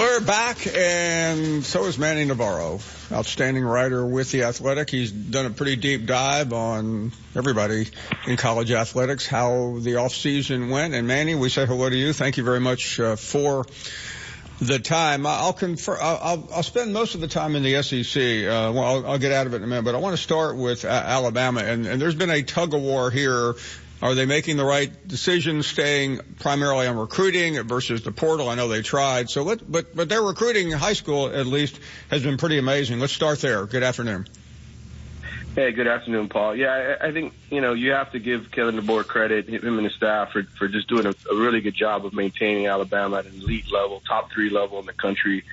We're back, and so is Manny Navarro, outstanding writer with The Athletic. He's done a pretty deep dive on everybody in college athletics, how the off-season went. And Manny, we say hello to you. Thank you very much for the time. I'll spend most of the time in the SEC. I'll get out of it in a minute, but I want to start with Alabama. And there's been a tug-of-war here. Are they making the right decision, staying primarily on recruiting versus the portal? I know they tried. But their recruiting in high school, at least, has been pretty amazing. Let's start there. Good afternoon. Hey, good afternoon, Paul. Yeah, I think, you have to give Kellen DeBoer credit, him and his staff, for just doing a really good job of maintaining Alabama at an elite level, top 3 level in the country.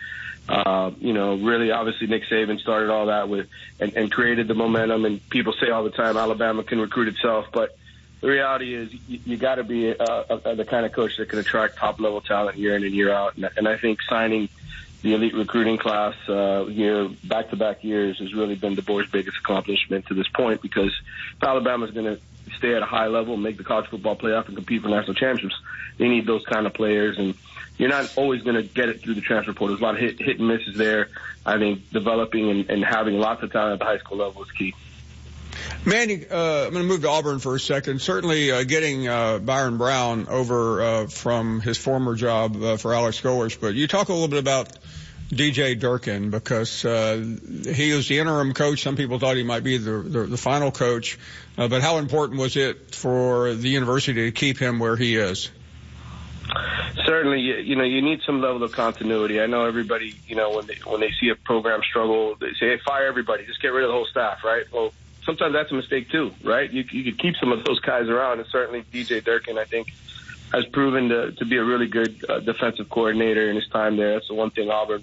Really, obviously, Nick Saban started all that with and created the momentum. And people say all the time Alabama can recruit itself, but the reality is you got to be the kind of coach that can attract top-level talent year in and year out. And I think signing the elite recruiting class here back-to-back years has really been DeBoer's biggest accomplishment to this point, because if Alabama's going to stay at a high level, make the college football playoff, and compete for national championships, they need those kind of players. And you're not always going to get it through the transfer portal. There's a lot of hit and misses there. I think developing and having lots of talent at the high school level is key. Manny, I'm going to move to Auburn for a second. Certainly getting Byron Brown over from his former job for Alex Golesh. But you talk a little bit about DJ Durkin, because he was the interim coach. Some people thought he might be the final coach. But how important was it for the university to keep him where he is? Certainly, you need some level of continuity. I know everybody, when they see a program struggle, they say, hey, fire everybody, just get rid of the whole staff, right? Well, sometimes that's a mistake too, right? You could keep some of those guys around, and certainly DJ Durkin, I think, has proven to be a really good defensive coordinator in his time there. That's the one thing Auburn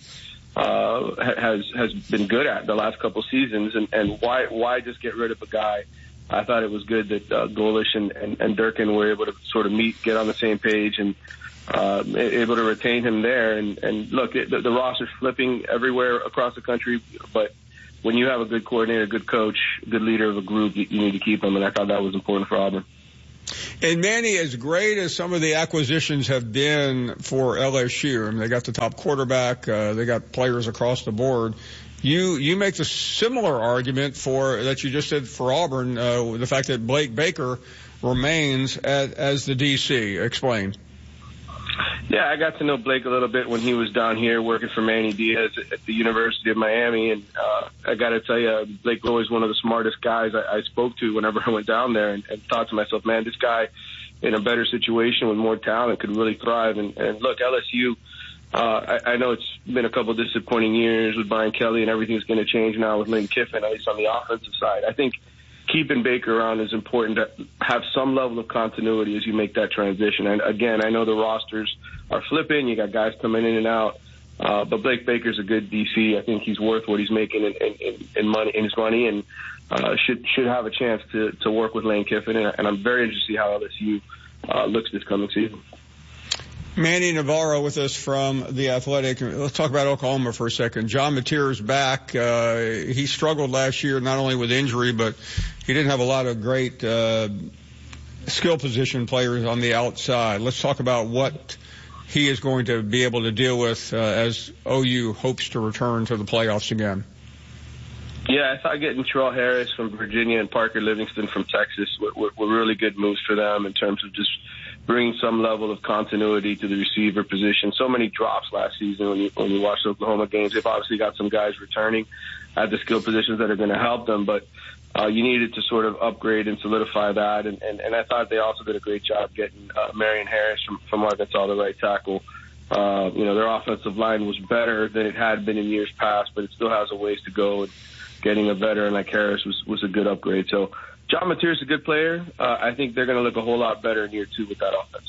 has been good at the last couple seasons. And why just get rid of a guy? I thought it was good that Golesh and Durkin were able to sort of meet, get on the same page, and able to retain him there. And look, the roster's flipping everywhere across the country, but when you have a good coordinator, good coach, good leader of a group, you need to keep them, and I thought that was important for Auburn. And Manny, as great as some of the acquisitions have been for LSU, I mean, they got the top quarterback, they got players across the board. You make the similar argument that you just said for Auburn, the fact that Blake Baker remains as the DC. Explain. Yeah, I got to know Blake a little bit when he was down here working for Manny Diaz at the University of Miami. And I got to tell you, Blake was always one of the smartest guys I spoke to whenever I went down there, and thought to myself, man, this guy in a better situation with more talent could really thrive. And look, LSU, I know it's been a couple of disappointing years with Brian Kelly, and everything's going to change now with Lane Kiffin, at least on the offensive side. I think keeping Baker around is important to have some level of continuity as you make that transition. And again, I know the rosters are flipping. You got guys coming in and out. But Blake Baker's a good DC. I think he's worth what he's making in his money, and should have a chance to work with Lane Kiffin. And I'm very interested to see how LSU looks this coming season. Manny Navarro with us from The Athletic. Let's talk about Oklahoma for a second. John Mateer's back. He struggled last year, not only with injury, but he didn't have a lot of great skill position players on the outside. Let's talk about what he is going to be able to deal with as OU hopes to return to the playoffs again. Yeah, I thought getting Terrell Harris from Virginia and Parker Livingston from Texas were really good moves for them in terms of just bringing some level of continuity to the receiver position. So many drops last season when you watch the Oklahoma games. They've obviously got some guys returning at the skill positions that are going to help them, but you needed to sort of upgrade and solidify that. And I thought they also did a great job getting Marion Harris from Arkansas, the right tackle. Their offensive line was better than it had been in years past, but it still has a ways to go. And getting a veteran like Harris was a good upgrade. So John Mateer's a good player. I think they're going to look a whole lot better in year 2 with that offense.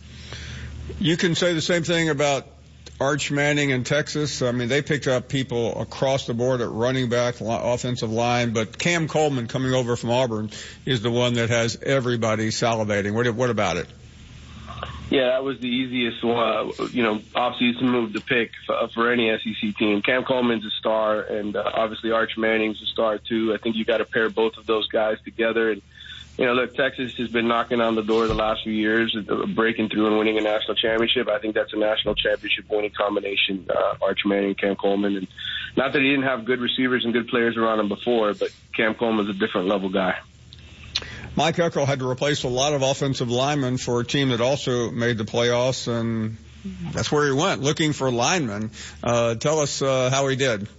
You can say the same thing about Arch Manning in Texas. I mean, they picked up people across the board at running back, offensive line, but Cam Coleman coming over from Auburn is the one that has everybody salivating. What about it? Yeah, that was the easiest off-season move to pick for any SEC team. Cam Coleman's a star, and obviously Arch Manning's a star too. I think you got to pair both of those guys together, and look, Texas has been knocking on the door the last few years, breaking through and winning a national championship. I think that's a national championship winning combination, Arch Manning and Cam Coleman. And not that he didn't have good receivers and good players around him before, but Cam Coleman's a different level guy. Mike Eckel had to replace a lot of offensive linemen for a team that also made the playoffs, and that's where he went, looking for linemen. Tell us how he did.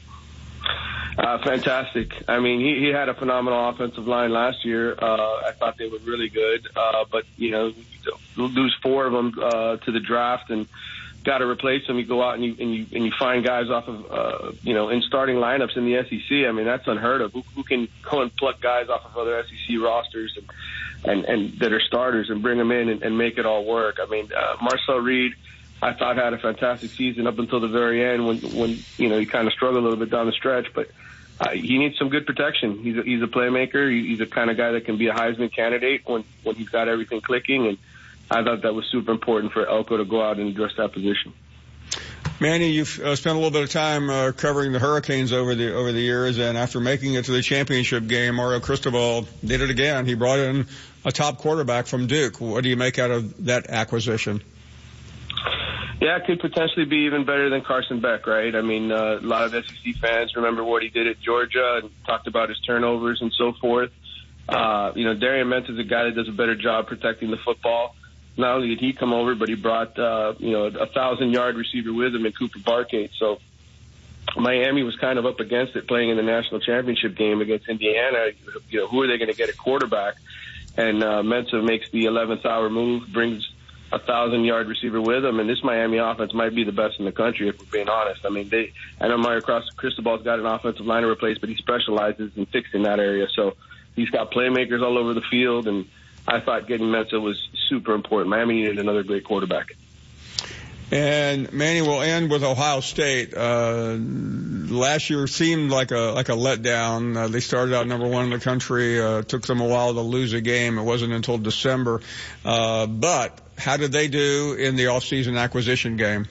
Fantastic. I mean, he had a phenomenal offensive line last year. I thought they were really good, but lose 4 of them to the draft and got to replace them. You go out and you find guys off of in starting lineups in the SEC. I mean, that's unheard of. Who can go and pluck guys off of other SEC rosters and that are starters and bring them in and make it all work? I mean, Marcel Reed, I thought, had a fantastic season up until the very end when he kind of struggled a little bit down the stretch, but he needs some good protection. He's a playmaker. He's the kind of guy that can be a Heisman candidate when he's got everything clicking, and I thought that was super important for Elko to go out and address that position. Manny, you've spent a little bit of time covering the Hurricanes over the years, and after making it to the championship game, Mario Cristobal did it again. He brought in a top quarterback from Duke. What do you make out of that acquisition? Yeah, it could potentially be even better than Carson Beck, right? I mean, a lot of SEC fans remember what he did at Georgia and talked about his turnovers and so forth. Darian Mentz is a guy that does a better job protecting the football. Not only did he come over, but he brought, a 1,000-yard receiver with him in Cooper Barkate. So Miami was kind of up against it, playing in the national championship game against Indiana. Who are they going to get at quarterback? And Mensah makes the 11th hour move, brings a 1,000-yard receiver with him, and this Miami offense might be the best in the country, if we're being honest. I mean, I know Mario Cristobal's got an offensive line to replace, but he specializes in fixing that area. So he's got playmakers all over the field, and I thought getting Mensah was super important. Miami needed another great quarterback. And Manny, will end with Ohio State. Last year seemed like a letdown. They started out number 1 in the country. Took them a while to lose a game. It wasn't until December. But how did they do in the off-season acquisition game?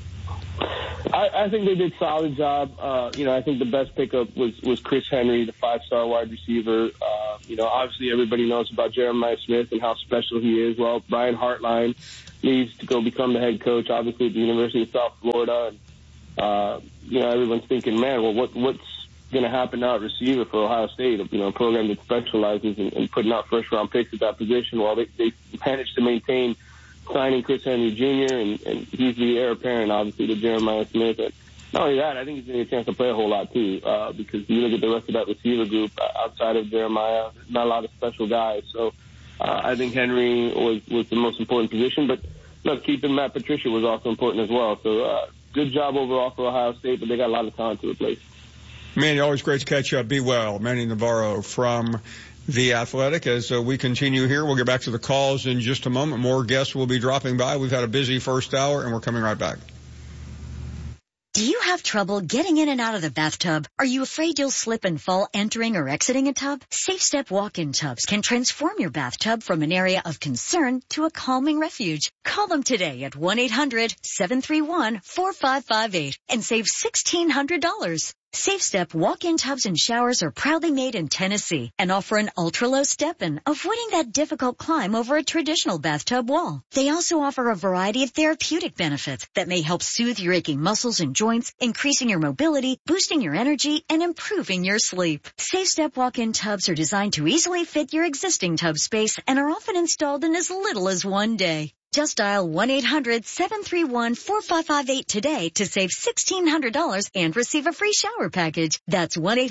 I think they did a solid job. I think the best pickup was Chris Henry, the 5-star wide receiver. Obviously everybody knows about Jeremiah Smith and how special he is. Well, Brian Hartline needs to go become the head coach, obviously, at the University of South Florida. And, everyone's thinking, man, well, what's going to happen now at receiver for Ohio State, a program that specializes in putting out first-round picks at that position? Well, they managed to maintain signing Chris Henry Jr., and he's the heir apparent, obviously, to Jeremiah Smith. And not only that, I think he's going to get a chance to play a whole lot, too, because you look at the rest of that receiver group outside of Jeremiah, not a lot of special guys. So I think Henry was the most important position. But, look, keeping Matt Patricia was also important as well. So good job overall for Ohio State, but they got a lot of talent to replace. Manny, always great to catch up. Be well. Manny Navarro from The Athletic. As we continue here, we'll get back to the calls in just a moment. More guests will be dropping by. We've had a busy first hour, and we're coming right back. Do you have trouble getting in and out of the bathtub? Are you afraid you'll slip and fall entering or exiting a tub? Safe Step walk-in tubs can transform your bathtub from an area of concern to a calming refuge. Call them today at 1-800-731-4558 and save $1,600. Safe Step walk-in tubs and showers are proudly made in Tennessee and offer an ultra-low step-in, avoiding that difficult climb over a traditional bathtub wall. They also offer a variety of therapeutic benefits that may help soothe your aching muscles and joints, increasing your mobility, boosting your energy, and improving your sleep. Safe Step walk-in tubs are designed to easily fit your existing tub space and are often installed in as little as 1 day. Just dial 1-800-731-4558 today to save $1,600 and receive a free shower package. That's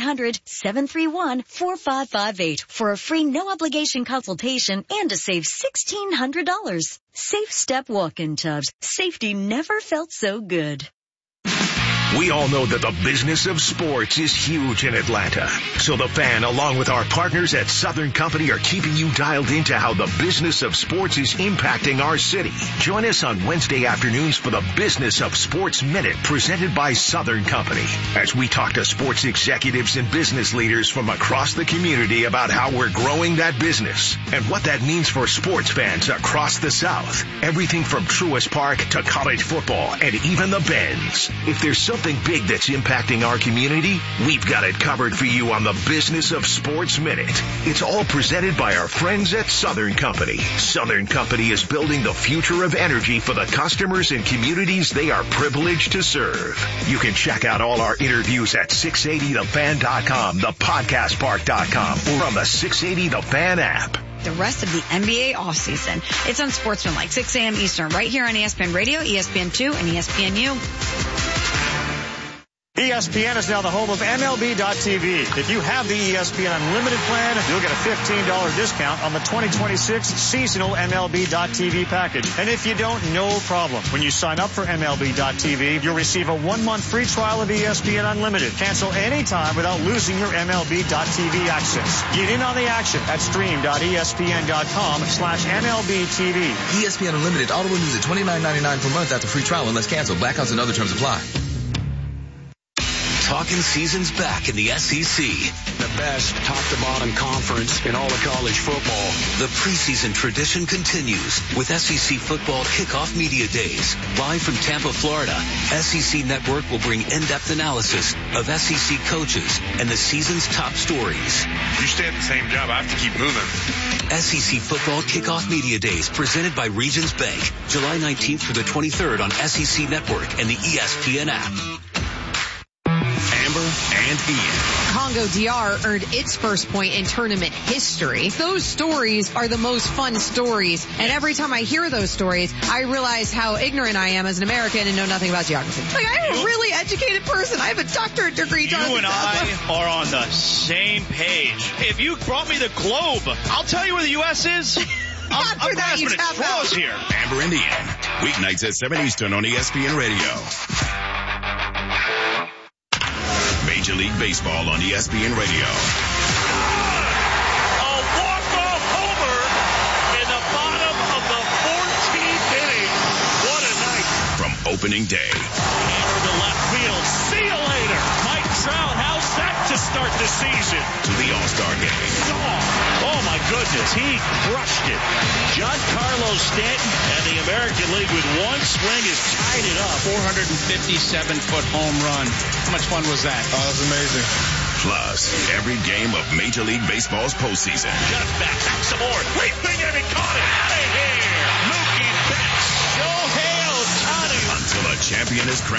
1-800-731-4558 for a free no-obligation consultation and to save $1,600. Safe Step walk-in tubs. Safety never felt so good. We all know that the business of sports is huge in Atlanta. So the Fan, along with our partners at Southern Company, are keeping you dialed into how the business of sports is impacting our city. Join us on Wednesday afternoons for the Business of Sports Minute, presented by Southern Company, as we talk to sports executives and business leaders from across the community about how we're growing that business and what that means for sports fans across the South. Everything from Truist Park to college football and even the Bends. If there's something something big that's impacting our community? We've got it covered for you on the Business of Sports Minute. It's all presented by our friends at Southern Company. Southern Company is building the future of energy for the customers and communities they are privileged to serve. You can check out all our interviews at 680thefan.com, thepodcastpark.com, or on the 680 The Fan app. The rest of the NBA offseason. It's on Sportsmanlike, 6 a.m. Eastern, right here on ESPN Radio, ESPN2, and ESPNU. ESPN is now the home of MLB.TV. If you have the ESPN Unlimited plan, you'll get a $15 discount on the 2026 seasonal MLB.TV package. And if you don't, no problem. When you sign up for MLB.TV, you'll receive a 1-month free trial of ESPN Unlimited. Cancel anytime without losing your MLB.TV access. Get in on the action at stream.espn.com/MLBTV. ESPN Unlimited auto renews at $29.99 per month after free trial unless canceled. Blackouts and other terms apply. Talking season's back in the SEC. The best top-to-bottom conference in all of college football. The preseason tradition continues with SEC Football Kickoff Media Days. Live from Tampa, Florida, SEC Network will bring in-depth analysis of SEC coaches and the season's top stories. You stay at the same job, I have to keep moving. SEC Football Kickoff Media Days presented by Regions Bank. July 19th through the 23rd on SEC Network and the ESPN app. Amber and Ian. Congo DR earned its first point in tournament history. Those stories are the most fun stories, and every time I hear those stories, I realize how ignorant I am as an American and know nothing about geography. Like, I'm a really educated person. I have a doctorate degree. You and I are on the same page. If you brought me the globe, I'll tell you where the U.S. is. I'm grasping at straws here. Amber and Ian. Weeknights at 7 Eastern on ESPN Radio. Major League Baseball on ESPN Radio. A walk-off homer in the bottom of the 14th inning. What a night. From opening day. Hammer to left field. See you later. Mike Trout, how's that to start the season? To the All-Star game. Oh my goodness, he crushed it. Giancarlo Stanton and the American League with one swing has tied it up. 457-foot home run. How much fun was that? Oh, that was amazing. Plus, every game of Major League Baseball's postseason. Just back some more. Leaping and he caught it. Out of here. Mookie Betts. Shohei Ohtani. Until a champion is crowned.